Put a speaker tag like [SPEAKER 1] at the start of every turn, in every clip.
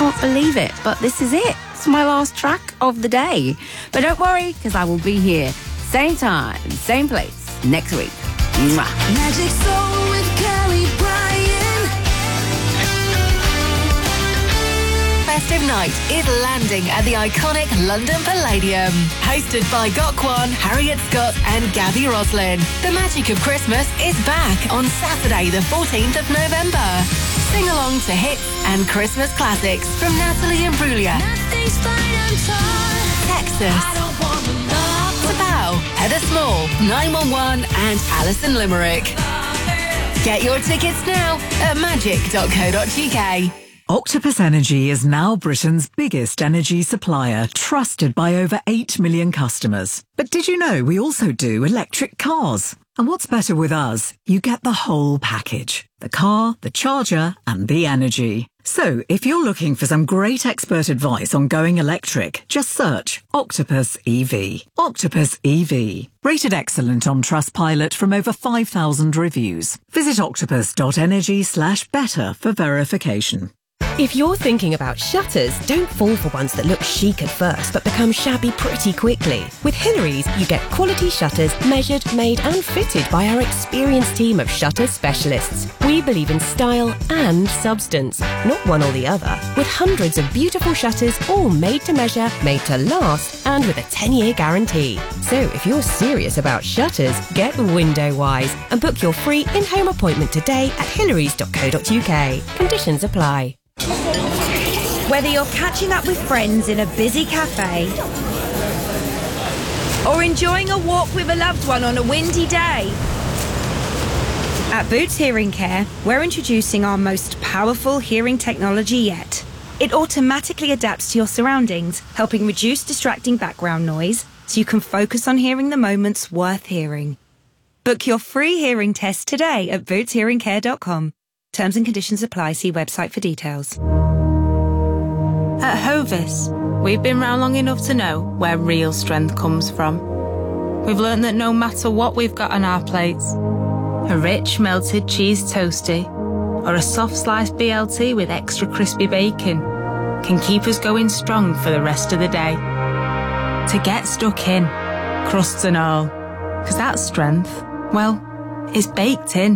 [SPEAKER 1] can't believe it, but this is it. It's my last track of the day. But don't worry, because I will be here, same time, same place, next week. Mwah.
[SPEAKER 2] Magic Soul with Kelly Bryan.
[SPEAKER 3] Festive night is landing at the iconic London Palladium. Hosted by Gokwan, Harriet Scott and Gabby Roslin. The magic of Christmas is back on Saturday the 14th of November. Sing along to hits and Christmas classics from Natalie Imbruglia,
[SPEAKER 2] Nothing's fine, I'm torn.
[SPEAKER 3] Texas,
[SPEAKER 2] I don't want love.
[SPEAKER 3] Sabao, Heather Small, 911 and Alison Limerick. Get your tickets now at magic.co.uk.
[SPEAKER 4] Octopus Energy is now Britain's biggest energy supplier, trusted by over 8 million customers. But did you know we also do electric cars? And what's better with us? You get the whole package. The car, the charger, and the energy. So, if you're looking for some great expert advice on going electric, just search Octopus EV. Octopus EV. Rated excellent on Trustpilot from over 5,000 reviews. Visit octopus.energy/better for verification.
[SPEAKER 5] If you're thinking about shutters, don't fall for ones that look chic at first but become shabby pretty quickly. With Hillary's, you get quality shutters measured, made and fitted by our experienced team of shutter specialists. We believe in style and substance, not one or the other. With hundreds of beautiful shutters, all made to measure, made to last, and with a 10-year guarantee. So if you're serious about shutters, get Windowwise and book your free in-home appointment today at hillarys.co.uk. Conditions apply.
[SPEAKER 6] Whether you're catching up with friends in a busy cafe or enjoying a walk with a loved one on a windy day, at Boots Hearing Care, we're introducing our most powerful hearing technology yet. It automatically adapts to your surroundings, helping reduce distracting background noise so you can focus on hearing the moments worth hearing. Book your free hearing test today at bootshearingcare.com. Terms and conditions apply. See website for details.
[SPEAKER 7] At Hovis, we've been round long enough to know where real strength comes from. We've learned that no matter what we've got on our plates, a rich melted cheese toastie or a soft sliced BLT with extra crispy bacon can keep us going strong for the rest of the day. To get stuck in, crusts and all, because that strength, well, is baked in.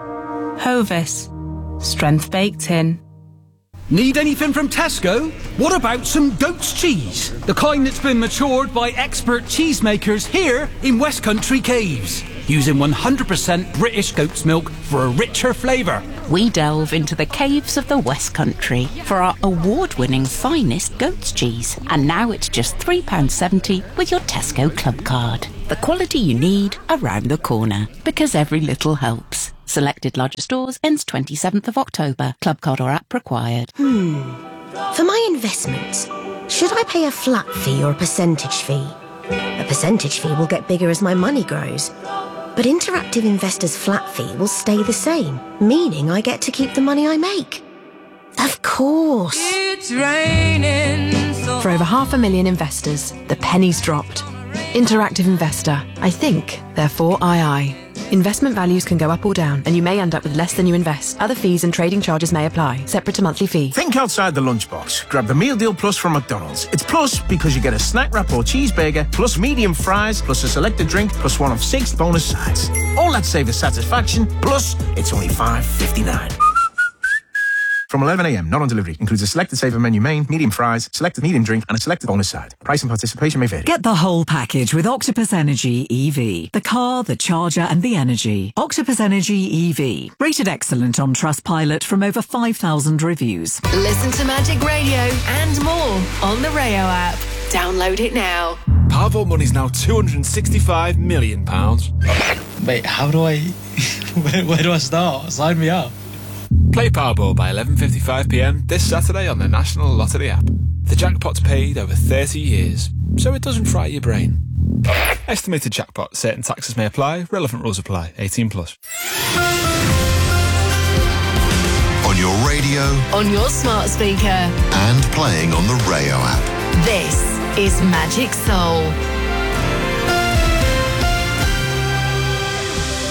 [SPEAKER 7] Hovis. Strength baked in.
[SPEAKER 8] Need anything from Tesco? What about some goat's cheese? The kind that's been matured by expert cheesemakers here in West Country Caves, using 100% British goat's milk for a richer flavour.
[SPEAKER 9] We delve into the caves of the West Country for our award-winning finest goat's cheese. And now it's just £3.70 with your Tesco Club card. The quality you need around the corner, because every little helps. Selected larger stores ends 27th of October. Club card or app required.
[SPEAKER 10] For my investments, should I pay a flat fee or a percentage fee? A percentage fee will get bigger as my money grows. But Interactive Investor's flat fee will stay the same, meaning I get to keep the money I make. Of course.
[SPEAKER 2] It's raining.
[SPEAKER 11] For over 500,000 investors, the penny's dropped. Interactive Investor. I think, therefore I. Investment values can go up or down, and you may end up with less than you invest. Other fees and trading charges may apply, separate to monthly fee.
[SPEAKER 12] Think outside the lunchbox. Grab the Meal Deal Plus from McDonald's. It's plus because you get a snack wrap or cheeseburger, plus medium fries, plus a selected drink, plus one of 6 bonus sides. All that savor satisfaction, plus it's only $5.59. From 11 a.m, not on delivery. Includes a selected saver menu main, medium fries, selected medium drink, and a selected bonus side. Price and participation may vary.
[SPEAKER 4] Get the whole package with Octopus Energy EV. The car, the charger, and the energy. Octopus Energy EV. Rated excellent on Trustpilot from over 5,000 reviews.
[SPEAKER 3] Listen to Magic Radio and more on the Rayo app. Download it now.
[SPEAKER 13] Powerball money's now £265 million.
[SPEAKER 14] Wait, how do I... where do I start? Sign me up.
[SPEAKER 13] Play Powerball by 11:55pm this Saturday on the National Lottery app. The jackpot's paid over 30 years, so it doesn't fry your brain. Estimated jackpot. Certain taxes may apply. Relevant rules apply. 18+.
[SPEAKER 15] On your radio.
[SPEAKER 3] On your smart speaker.
[SPEAKER 15] And playing on the Rayo app.
[SPEAKER 3] This is Magic Soul.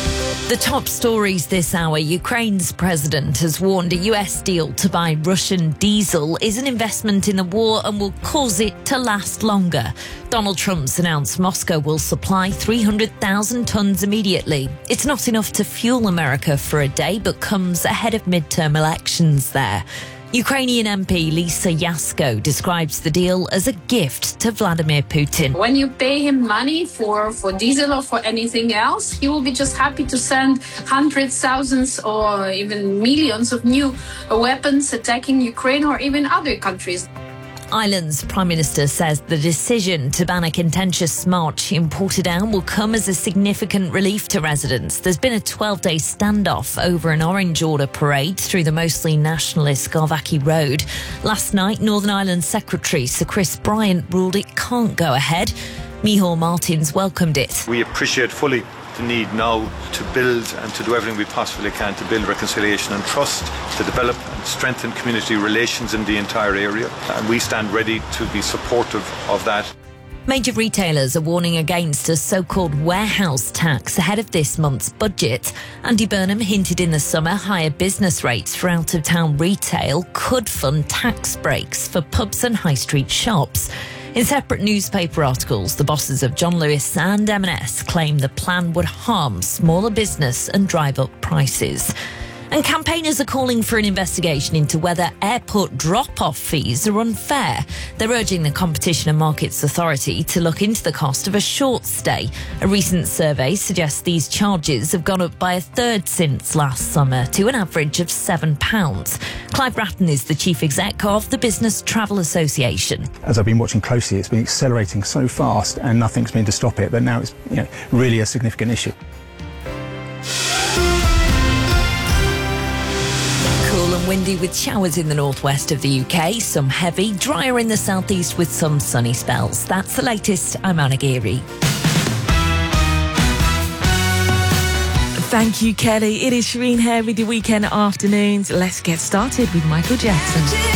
[SPEAKER 16] The top stories this hour. Ukraine's president has warned a US deal to buy Russian diesel is an investment in the war and will cause it to last longer. Donald Trump's announced Moscow will supply 300,000 tonnes immediately. It's not enough to fuel America for a day, but comes ahead of midterm elections there. Ukrainian MP Lisa Yasko describes the deal as a gift to Vladimir Putin.
[SPEAKER 17] When you pay him money for diesel or for anything else, he will be just happy to send hundreds, thousands or even millions of new weapons attacking Ukraine or even other countries.
[SPEAKER 16] Ireland's Prime Minister says the decision to ban a contentious march in Portadown will come as a significant relief to residents. There's been a 12-day standoff over an Orange Order parade through the mostly nationalist Garvackie Road. Last night, Northern Ireland Secretary Sir Chris Bryant ruled it can't go ahead. Micheál Martins welcomed it.
[SPEAKER 18] We appreciate fully the need now to build and to do everything we possibly can to build reconciliation and trust, to develop and strengthen community relations in the entire area. And we stand ready to be supportive of that.
[SPEAKER 16] Major retailers are warning against a so-called warehouse tax ahead of this month's budget. Andy Burnham hinted in the summer higher business rates for out-of-town retail could fund tax breaks for pubs and high street shops. In separate newspaper articles, the bosses of John Lewis and M&S claim the plan would harm smaller business and drive up prices. And campaigners are calling for an investigation into whether airport drop-off fees are unfair. They're urging the Competition and Markets Authority to look into the cost of a short stay. A recent survey suggests these charges have gone up by a third since last summer to an average of £7. Clive Bratton is the chief exec of the Business Travel Association.
[SPEAKER 19] As I've been watching closely, it's been accelerating so fast and nothing's been to stop it, but now it's really a significant issue.
[SPEAKER 16] Cool and windy with showers in the northwest of the UK, some heavy, drier in the southeast with some sunny spells. That's the latest. I'm Anna Geary.
[SPEAKER 20] Thank you, Kelly. It is Shireen here with your weekend afternoons. Let's get started with Michael Jackson.